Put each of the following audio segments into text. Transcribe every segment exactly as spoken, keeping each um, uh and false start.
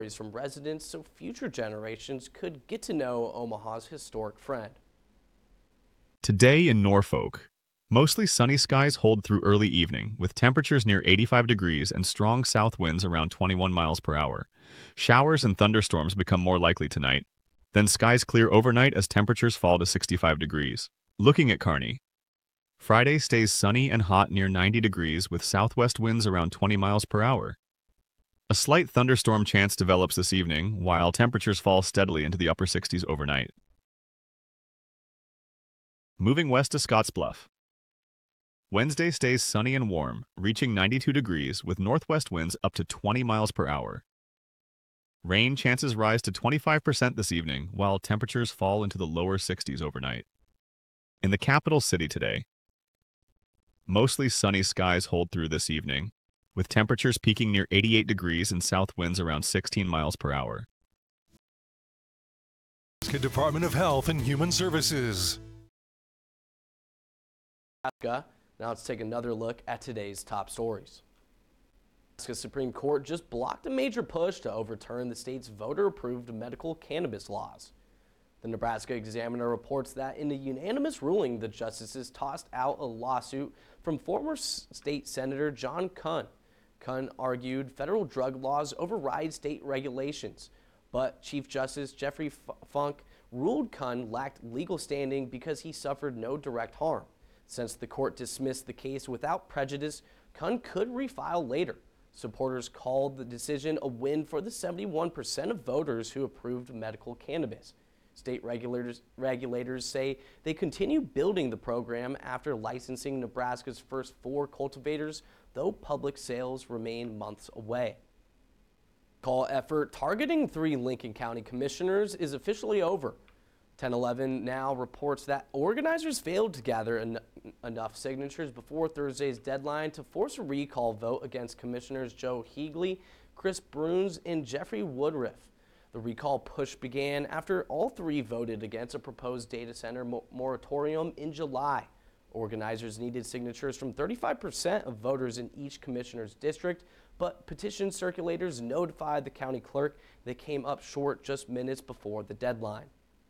from residents so future generations could get to know Omaha's historic friend. Today in Norfolk, mostly sunny skies hold through early evening, with temperatures near eighty-five degrees and strong south winds around twenty-one miles per hour. Showers and thunderstorms become more likely tonight. Then skies clear overnight as temperatures fall to sixty-five degrees. Looking at Kearney, Friday stays sunny and hot near ninety degrees with southwest winds around twenty miles per hour. A slight thunderstorm chance develops this evening, while temperatures fall steadily into the upper sixties overnight. Moving west to Scottsbluff. Wednesday stays sunny and warm, reaching ninety-two degrees with northwest winds up to twenty miles per hour. Rain chances rise to twenty-five percent this evening, while temperatures fall into the lower sixties overnight. In the capital city today, mostly sunny skies hold through this evening, with temperatures peaking near eighty-eight degrees and south winds around sixteen miles per hour. Department of Health and Human Services. Now let's take another look at today's top stories. The Supreme Court just blocked a major push to overturn the state's voter-approved medical cannabis laws. The Nebraska Examiner reports that in a unanimous ruling, the justices tossed out a lawsuit from former state Senator John Kuhn. Kuhn argued federal drug laws override state regulations, but Chief Justice Jeffrey Funk ruled Kuhn lacked legal standing because he suffered no direct harm. Since the court dismissed the case without prejudice, Kuhn could refile later. Supporters called the decision a win for the seventy-one percent of voters who approved medical cannabis. State regulators, regulators say they continue building the program after licensing Nebraska's first four cultivators, though public sales remain months away. Call effort targeting three Lincoln County commissioners is officially over. ten eleven now reports that organizers failed to gather en enough signatures before Thursday's deadline to force a recall vote against Commissioners Joe Higley, Chris Bruns, and Jeffrey Woodruff. The recall push began after all three voted against a proposed data center mo moratorium in July. Organizers needed signatures from thirty-five percent of voters in each commissioner's district, but petition circulators notified the county clerk they came up short just minutes before the deadline.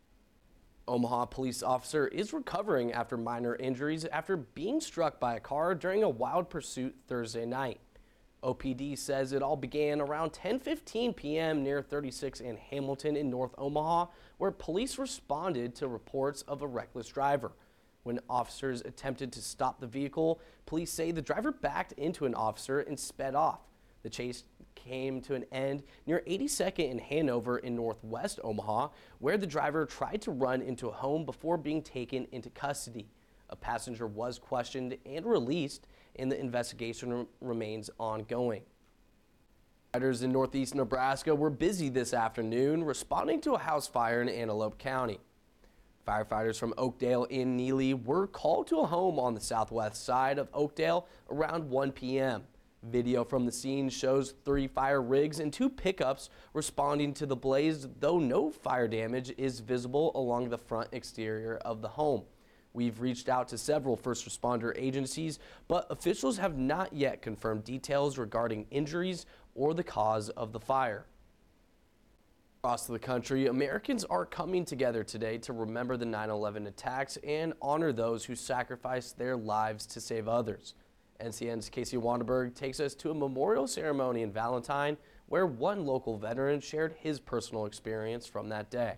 Omaha police officer is recovering after minor injuries after being struck by a car during a wild pursuit Thursday night. O P D says it all began around ten fifteen p m near thirty-six and Hamilton in North Omaha, where police responded to reports of a reckless driver. When officers attempted to stop the vehicle, police say the driver backed into an officer and sped off. The chase came to an end near eighty-second and Hanover in northwest Omaha, where the driver tried to run into a home before being taken into custody. A passenger was questioned and released, and the investigation remains ongoing. Firefighters in northeast Nebraska were busy this afternoon responding to a house fire in Antelope County. Firefighters from Oakdale and Neely were called to a home on the southwest side of Oakdale around one p m Video from the scene shows three fire rigs and two pickups responding to the blaze, though no fire damage is visible along the front exterior of the home. We've reached out to several first responder agencies, but officials have not yet confirmed details regarding injuries or the cause of the fire. Across the country, Americans are coming together today to remember the nine eleven attacks and honor those who sacrificed their lives to save others. N C N's Casey Wanderberg takes us to a memorial ceremony in Valentine, where one local veteran shared his personal experience from that day.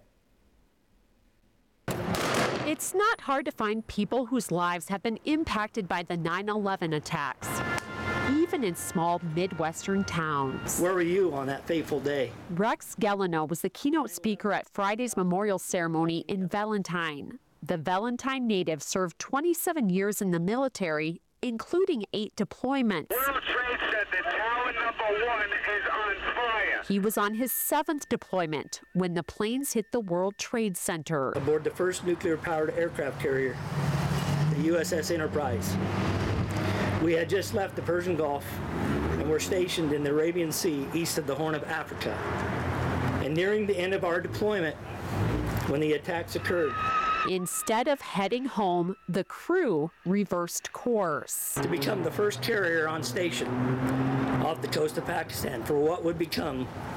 It's not hard to find people whose lives have been impacted by the nine eleven attacks, even in small Midwestern towns. Where were you on that fateful day? Rex Gelino was the keynote speaker at Friday's memorial ceremony in Valentine. The Valentine native served twenty-seven years in the military, including eight deployments. World Trade Center, tower number one is on fire. He was on his seventh deployment when the planes hit the World Trade Center. Aboard the first nuclear-powered aircraft carrier, the U S S Enterprise. We had just left the Persian Gulf and were stationed in the Arabian Sea east of the Horn of Africa. And nearing the end of our deployment when the attacks occurred. Instead of heading home, the crew reversed course. To become the first carrier on station off the coast of Pakistan for what would become